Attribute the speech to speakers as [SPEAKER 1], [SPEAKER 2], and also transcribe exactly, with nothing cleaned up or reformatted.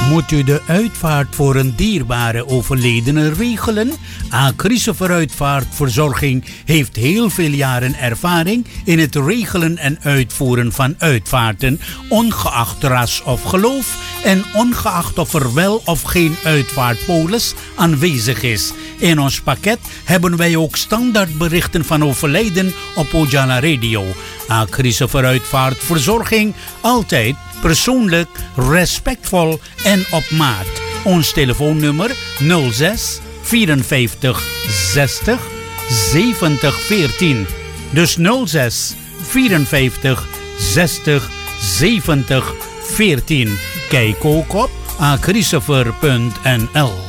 [SPEAKER 1] Moet u de uitvaart voor een dierbare overledene regelen? Acrische Vooruitvaartverzorging heeft heel veel jaren ervaring in het regelen en uitvoeren van uitvaarten, ongeacht ras of geloof en ongeacht of er wel of geen uitvaartpolis aanwezig is. In ons pakket hebben wij ook standaardberichten van overlijden op Ojala Radio. Acrische Vooruitvaartverzorging, altijd persoonlijk, respectvol en op maat. Ons telefoonnummer nul zes vierenvijftig zestig zeventig veertien. Dus nul zes vierenvijftig zestig zeventig veertien. Kijk ook op acrisever punt n l.